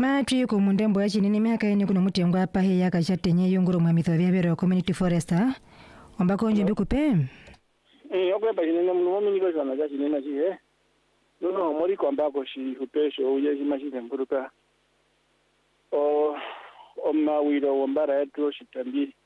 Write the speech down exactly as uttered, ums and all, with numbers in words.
Matri ko mundembo ya chinini miaka ine kuno mutengo apa he yakachatenye yunguru mwa mithovya bero community forester ombako nje bikupe eh okwepa chinene muno munyiko sana cha chinene chihe nono muri kwambako shi upesho uye chimashite mburuka o o mawiro wombara yetu shitambiri